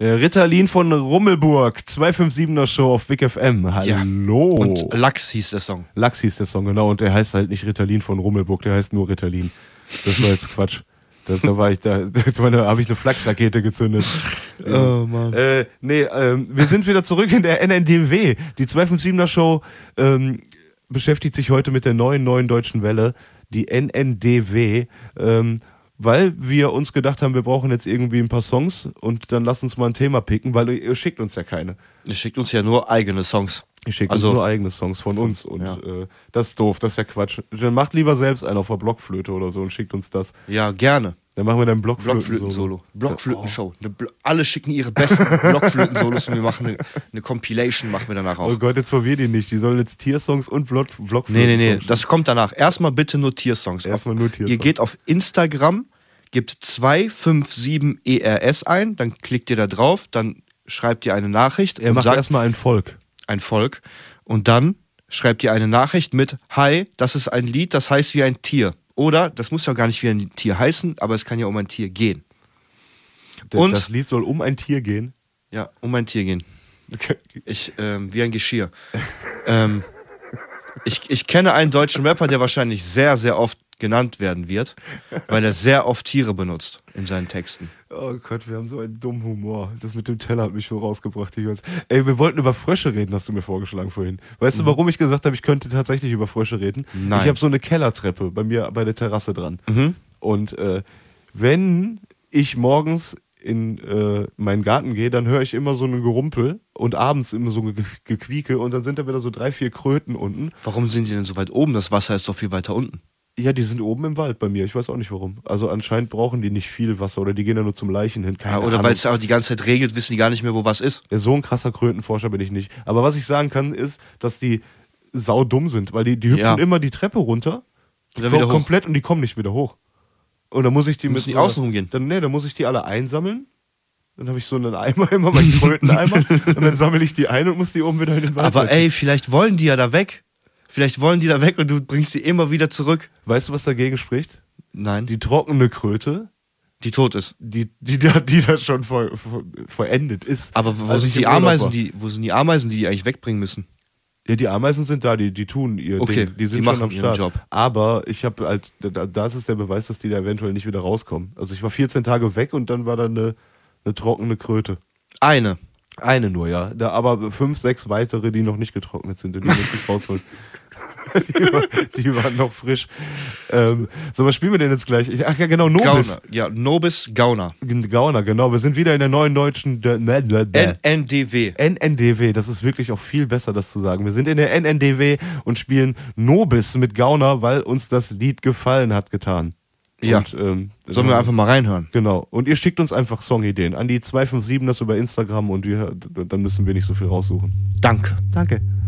Ritalin von Rummelburg, 257er Show auf Big FM. Hallo. Ja. Und Lachs hieß der Song. Lachs hieß der Song, genau. Und der heißt halt nicht Ritalin von Rummelburg, der heißt nur Ritalin. Das war jetzt Quatsch. Da habe ich eine Flachsrakete gezündet. Oh Mann. Wir sind wieder zurück in der NNDW. Die 257er Show beschäftigt sich heute mit der neuen deutschen Welle, die NNDW, weil wir uns gedacht haben, wir brauchen jetzt irgendwie ein paar Songs und dann lasst uns mal ein Thema picken, weil ihr schickt uns ja keine. Ihr schickt uns ja nur eigene Songs. Ihr schickt uns nur eigene Songs von uns und das ist doof, das ist ja Quatsch. Dann macht lieber selbst einen auf der Blockflöte oder so und schickt uns das. Ja, gerne. Dann machen wir dann Blockflöten-Solo. Blockflöten-Show. Alle schicken ihre besten Blockflöten-Solos und wir machen eine Compilation, machen wir danach auch. Oh Gott, jetzt verwirr die nicht. Die sollen jetzt Tiersongs und Blockflöten. Nee, das kommt danach. Erstmal bitte nur Tiersongs. Erstmal nur Tiersongs. Ihr geht auf Instagram, gebt 257ERS ein, dann klickt ihr da drauf, dann schreibt ihr eine Nachricht. Er macht erstmal ein Volk. Und dann schreibt ihr eine Nachricht mit: Hi, das ist ein Lied, das heißt wie ein Tier. Oder, das muss ja gar nicht wie ein Tier heißen, aber es kann ja um ein Tier gehen. Und das Lied soll um ein Tier gehen? Ja, um ein Tier gehen. Okay. Wie ein Geschirr. Ich kenne einen deutschen Rapper, der wahrscheinlich sehr, sehr oft genannt werden wird, weil er sehr oft Tiere benutzt in seinen Texten. Oh Gott, wir haben so einen dummen Humor. Das mit dem Teller hat mich so rausgebracht. Ey, wir wollten über Frösche reden, hast du mir vorgeschlagen vorhin. Weißt du, warum ich gesagt habe, ich könnte tatsächlich über Frösche reden? Nein. Ich habe so eine Kellertreppe bei mir bei der Terrasse dran. Mhm. Und wenn ich morgens in meinen Garten gehe, dann höre ich immer so ein Gerumpel und abends immer so ein Gequieke und dann sind da wieder so 3-4 Kröten unten. Warum sind die denn so weit oben? Das Wasser ist doch viel weiter unten. Ja, die sind oben im Wald bei mir. Ich weiß auch nicht warum. Also anscheinend brauchen die nicht viel Wasser oder die gehen ja nur zum Leichen hin. Keine oder Ahnung. weil es auch die ganze Zeit regelt, wissen die gar nicht mehr, wo was ist. Ja, so ein krasser Krötenforscher bin ich nicht. Aber was ich sagen kann, ist, dass die saudumm sind, weil die hüpfen immer die Treppe runter und dann wieder hoch. Komplett und die kommen nicht wieder hoch. Und dann muss ich die müssen die außen rumgehen. Dann muss ich die alle einsammeln. Dann habe ich so einen Eimer, immer meinen Kröteneimer und dann sammle ich die ein und muss die oben wieder in den Wald. Aber ey, vielleicht wollen die ja da weg. Vielleicht wollen die da weg und du bringst sie immer wieder zurück. Weißt du, was dagegen spricht? Nein. Die trockene Kröte. Die tot ist. Die da schon verendet ist. Aber wo sind die Ameisen, die eigentlich wegbringen müssen? Ja, die Ameisen sind da, die tun ihr Ding. Die sind schon am Start. Job. Aber ich habe halt, das ist der Beweis, dass die da eventuell nicht wieder rauskommen. Also ich war 14 Tage weg und dann war da eine trockene Kröte. Eine nur, ja. Aber 5, 6 weitere, die noch nicht getrocknet sind, die muss ich rausholen. Die waren noch frisch. So, was spielen wir denn jetzt gleich? Ach ja, genau, Nobis. Gauner. Ja, Nobis Gauner. Gauner, genau. Wir sind wieder in der neuen deutschen NNDW. NNDW, das ist wirklich auch viel besser, das zu sagen. Wir sind in der NNDW und spielen Nobis mit Gauner, weil uns das Lied gefallen hat getan. Ja. Und, sollen wir einfach mal reinhören? Genau. Und ihr schickt uns einfach Songideen an die 257 das über Instagram und dann müssen wir nicht so viel raussuchen. Danke. Danke.